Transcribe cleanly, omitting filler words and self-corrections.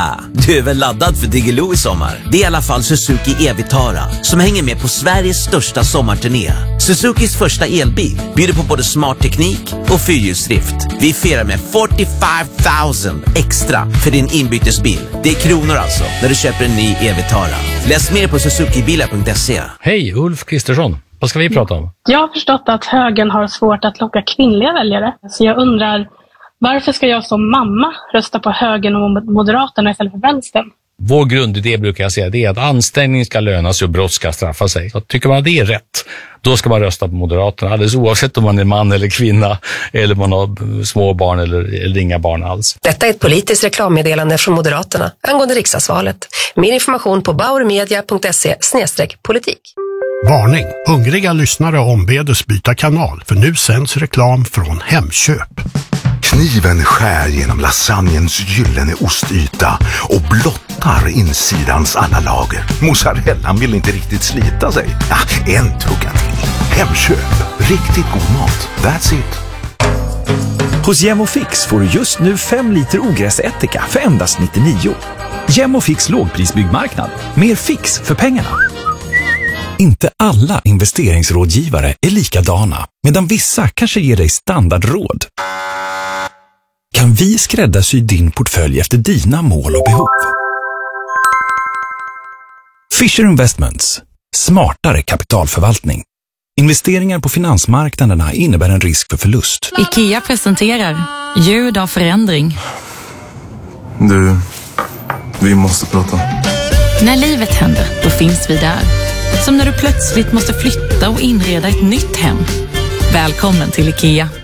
Du är väl laddad för Diggiloo i sommar? Det är i alla fall Suzuki e-Vitara som hänger med på Sveriges största sommarturné. Suzukis första elbil bjuder på både smart teknik och fyrhjulsdrift. Vi firar med 45,000 extra för din inbytesbil. Det är kronor alltså när du köper en ny e-Vitara. Läs mer på suzukibilar.se. Hej, Ulf Kristersson. Vad ska vi prata om? Jag har förstått att högern har svårt att locka kvinnliga väljare. Så jag undrar, varför ska jag som mamma rösta på högern och Moderaterna istället för vänstern? Vår grundidé brukar jag säga det är att anställning ska löna sig och brott ska straffa sig. Så tycker man att det är rätt, då ska man rösta på Moderaterna. Alldeles oavsett om man är man eller kvinna eller man har små barn eller inga barn alls. Detta är ett politiskt reklammeddelande från Moderaterna angående riksdagsvalet. Mer information på bauermedia.se/politik. Varning! Hungriga lyssnare ombedes byta kanal för nu sänds reklam från Hemköp. Kniven skär genom lasagnens gyllene ostyta och blottar insidans alla lager. Mozzarellan vill inte riktigt slita sig. En tugga till. Hemköp. Riktigt god mat. That's it. Hos Gemofix får du just nu 5 liter ogräsättika för endast 99. Gemofix lågprisbyggmarknad. Mer fix för pengarna. Inte alla investeringsrådgivare är likadana, medan vissa kanske ger dig standardråd. Kan vi skräddarsy din portfölj efter dina mål och behov? Fisher Investments. Smartare kapitalförvaltning. Investeringar på finansmarknaderna innebär en risk för förlust. IKEA presenterar ljud av förändring. Du, vi måste prata. När livet händer, då finns vi där. Som när du plötsligt måste flytta och inreda ett nytt hem. Välkommen till IKEA.